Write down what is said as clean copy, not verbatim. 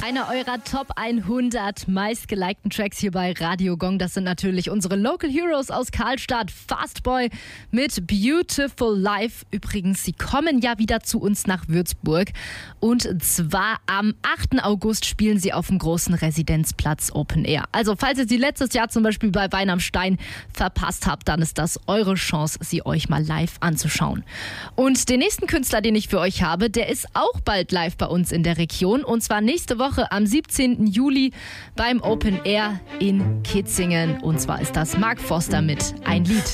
Einer eurer Top 100 meistgelikten Tracks hier bei Radio Gong. Das sind natürlich unsere Local Heroes aus Karlstadt, Fastboy mit Beautiful Life. Übrigens, sie kommen ja wieder zu uns nach Würzburg. Und zwar am 8. August spielen sie auf dem großen Residenzplatz Open Air. Also falls ihr sie letztes Jahr zum Beispiel bei Wein am Stein verpasst habt, dann ist das eure Chance, sie euch mal live anzuschauen. Und den nächsten Künstler, den ich für euch habe, der ist auch bald live bei uns in der Region. Und zwar nächste Woche am 17. Juli beim Open Air in Kitzingen. Und zwar ist das Mark Forster mit Ein Lied.